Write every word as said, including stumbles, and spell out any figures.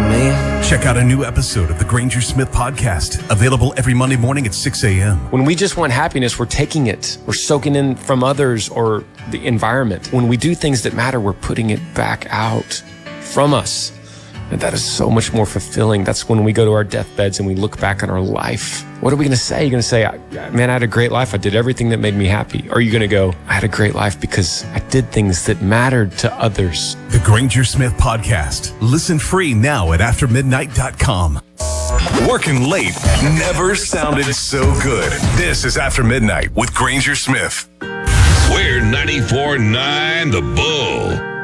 Amen. Check out a new episode of the Granger Smith Podcast, available every Monday morning at six a.m. When we just want happiness, we're taking it. We're soaking in from others or the environment. When we do things that matter, we're putting it back out from us. And that is so much more fulfilling. That's when we go to our deathbeds and we look back on our life. What are we going to say? You're going to say, man, I had a great life. I did everything that made me happy. Or are you going to go, I had a great life because I did things that mattered to others. The Granger Smith Podcast. Listen free now at after midnight dot com. Working late never sounded so good. This is After Midnight with Granger Smith. We're ninety-four point nine The Bull.